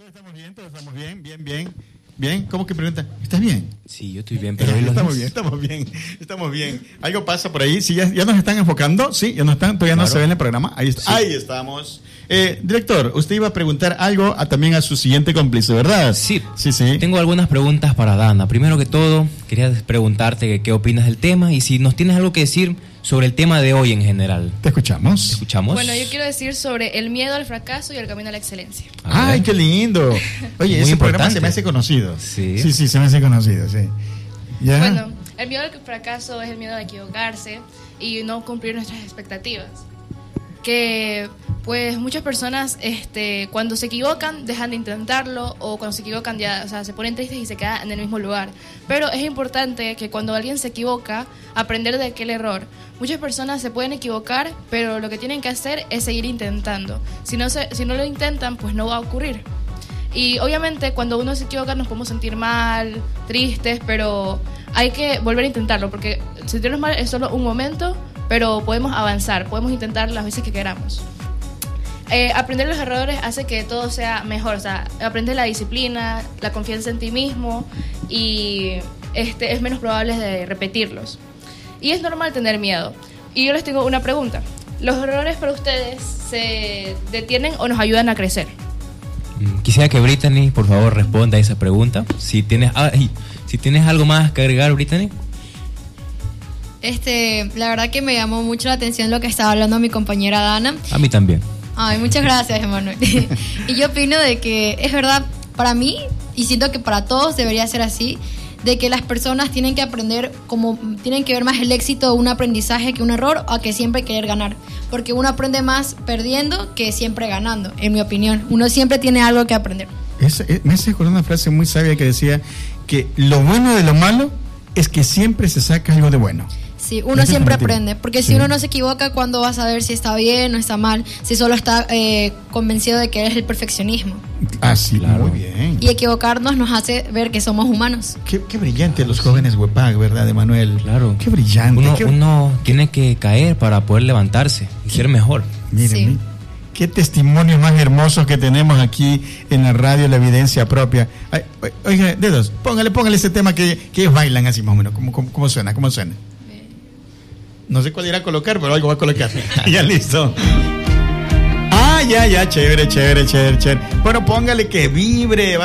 Todos estamos bien, bien. Bien, ¿cómo que pregunta? ¿Estás bien? Sí, yo estoy bien, pero estamos bien. Algo pasa por ahí. Sí, ya nos están enfocando. Sí, ya nos están, todavía claro. No se ve en el programa. Ahí estamos. Director, usted iba a preguntar algo también a su siguiente cómplice, ¿verdad? Sí. Tengo algunas preguntas para Dana. Primero que todo, quería preguntarte qué opinas del tema y si nos tienes algo que decir sobre el tema de hoy en general. Te escuchamos. ¿Te escuchamos? Bueno, yo quiero decir sobre el miedo al fracaso y el camino a la excelencia. ¡Ay, qué lindo! Oye, ese programa se me hace conocido. Sí, se me hace conocido, sí. ¿Ya? Bueno, el miedo al fracaso es el miedo a equivocarse y no cumplir nuestras expectativas. Que pues muchas personas cuando se equivocan dejan de intentarlo, o cuando se equivocan ya, o sea, se ponen tristes y se quedan en el mismo lugar. Pero es importante que cuando alguien se equivoca, aprender de aquel error. Muchas personas se pueden equivocar, pero lo que tienen que hacer es seguir intentando. Si no lo intentan, pues no va a ocurrir. Y obviamente cuando uno se equivoca nos podemos sentir mal, tristes, pero hay que volver a intentarlo, porque sentirnos mal es solo un momento, pero podemos avanzar, podemos intentar las veces que queramos. Aprender los errores hace que todo sea mejor, o sea, aprendes la disciplina, la confianza en ti mismo y es menos probable de repetirlos. Y es normal tener miedo. Y yo les tengo una pregunta. ¿Los errores para ustedes se detienen o nos ayudan a crecer? Quisiera que Brittany, por favor, responda a esa pregunta. Si tienes algo más que agregar, Brittany. La verdad que me llamó mucho la atención lo que estaba hablando mi compañera Dana. A mí también. Ay, muchas gracias, Emanuel. Y yo opino de que es verdad para mí, y siento que para todos debería ser así, de que las personas tienen que aprender, tienen que ver más el éxito de un aprendizaje que un error, a que siempre querer ganar. Porque uno aprende más perdiendo que siempre ganando, en mi opinión. Uno siempre tiene algo que aprender. Me hace acordar una frase muy sabia que decía que lo bueno de lo malo es que siempre se saca algo de bueno. Sí, uno siempre aprende, porque si uno no se equivoca, ¿cuándo vas a ver si está bien o está mal? Si solo está convencido de que es el perfeccionismo. Ah, sí, claro. Muy bien. Y equivocarnos nos hace ver que somos humanos. Qué brillante los jóvenes Huepag, ¿verdad, Emanuel? Claro. Qué brillante. Uno tiene que caer para poder levantarse y ser mejor. Miren, qué testimonios más hermosos que tenemos aquí en la radio, la evidencia propia. Ay, oiga, dedos, póngale ese tema que ellos bailan así más o menos. ¿Cómo suena? No sé cuál irá a colocar, pero algo va a colocar. Ya listo. Ya, chévere. Bueno, póngale que vibre.